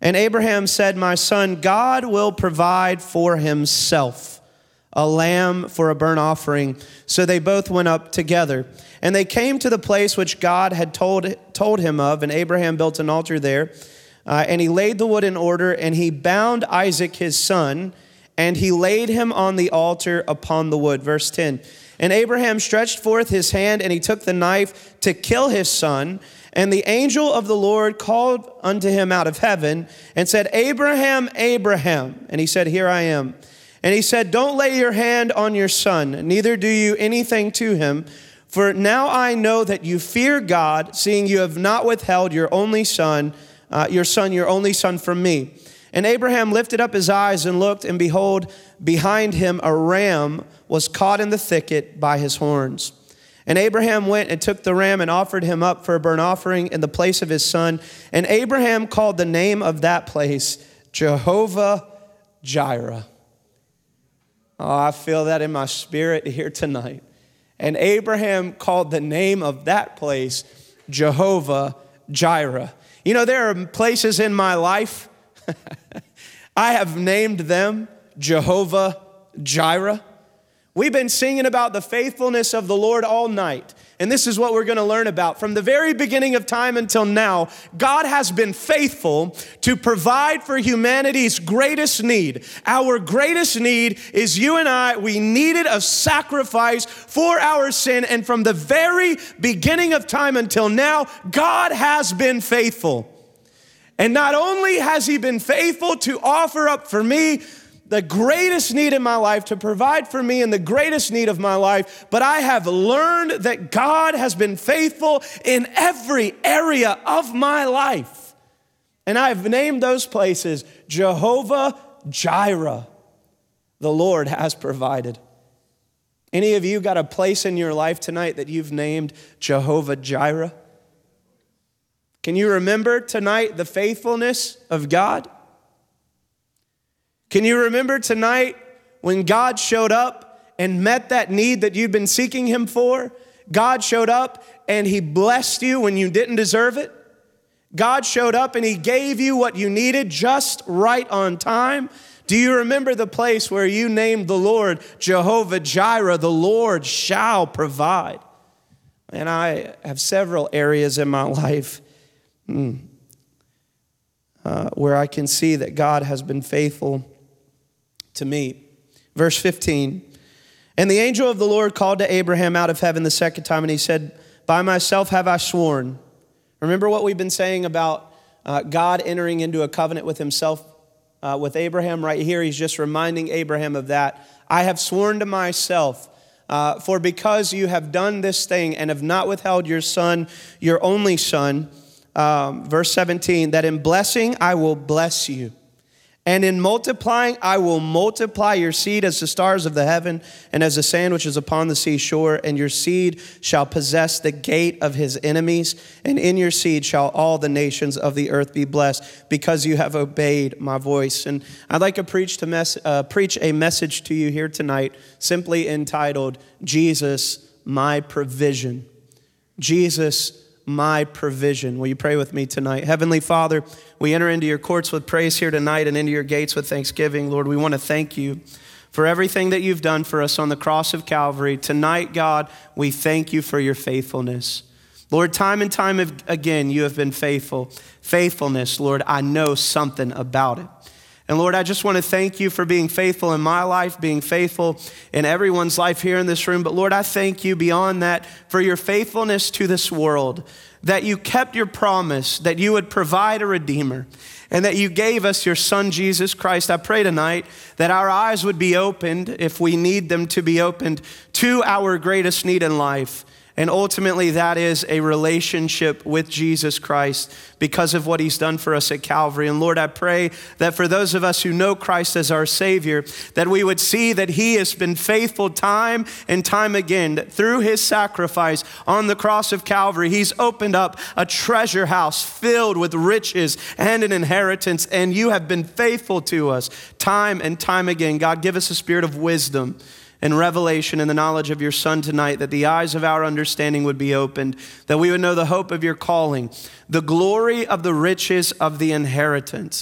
And Abraham said, my son, God will provide for himself a lamb for a burnt offering. So they both went up together. And they came to the place which God had told him of, and Abraham built an altar there. And he laid the wood in order, and he bound Isaac his son, and he laid him on the altar upon the wood. Verse 10. And Abraham stretched forth his hand, and he took the knife to kill his son. And the angel of the Lord called unto him out of heaven and said, Abraham, Abraham. And he said, here I am. And he said, don't lay your hand on your son, neither do you anything to him. For now I know that you fear God, seeing you have not withheld your only son, your only son from me. And Abraham lifted up his eyes and looked, and behold, behind him a ram was caught in the thicket by his horns. And Abraham went and took the ram and offered him up for a burnt offering in the place of his son. And Abraham called the name of that place Jehovah Jireh. Oh, I feel that in my spirit here tonight. And Abraham called the name of that place Jehovah Jireh. You know, there are places in my life, I have named them Jehovah Jireh. We've been singing about the faithfulness of the Lord all night. And this is what we're going to learn about. From the very beginning of time until now, God has been faithful to provide for humanity's greatest need. Our greatest need is you and I. We needed a sacrifice for our sin. And from the very beginning of time until now, God has been faithful. And not only has he been faithful to offer up for me the greatest need in my life, to provide for me in the greatest need of my life, but I have learned that God has been faithful in every area of my life. And I've named those places Jehovah Jireh. The Lord has provided. Any of you got a place in your life tonight that you've named Jehovah Jireh? Can you remember tonight the faithfulness of God? Can you remember tonight when God showed up and met that need that you'd been seeking him for? God showed up and he blessed you when you didn't deserve it. God showed up and he gave you what you needed just right on time. Do you remember the place where you named the Lord Jehovah Jireh, the Lord shall provide? And I have several areas in my life where I can see that God has been faithful to me. Verse 15, and the angel of the Lord called to Abraham out of heaven the second time, and he said, by myself have I sworn. Remember what we've been saying about God entering into a covenant with himself, with Abraham right here. He's just reminding Abraham of that. I have sworn to myself, for because you have done this thing and have not withheld your son, your only son, verse 17, that in blessing I will bless you. And in multiplying, I will multiply your seed as the stars of the heaven and as the sand which is upon the seashore. And your seed shall possess the gate of his enemies. And in your seed shall all the nations of the earth be blessed, because you have obeyed my voice. And I'd like to preach a message to you here tonight, simply entitled, Jesus, my provision. Jesus, my provision. Will you pray with me tonight? Heavenly Father, we enter into your courts with praise here tonight and into your gates with thanksgiving. Lord, we want to thank you for everything that you've done for us on the cross of Calvary. Tonight, God, we thank you for your faithfulness. Lord, time and time again, you have been faithful. Faithfulness, Lord, I know something about it. And Lord, I just want to thank you for being faithful in my life, being faithful in everyone's life here in this room. But Lord, I thank you beyond that for your faithfulness to this world, that you kept your promise, that you would provide a redeemer, and that you gave us your son, Jesus Christ. I pray tonight that our eyes would be opened, if we need them to be opened, to our greatest need in life. And ultimately, that is a relationship with Jesus Christ because of what he's done for us at Calvary. And Lord, I pray that for those of us who know Christ as our Savior, that we would see that he has been faithful time and time again. That through his sacrifice on the cross of Calvary, he's opened up a treasure house filled with riches and an inheritance. And you have been faithful to us time and time again. God, give us a spirit of wisdom and revelation in the knowledge of your Son tonight, that the eyes of our understanding would be opened, that we would know the hope of your calling, the glory of the riches of the inheritance,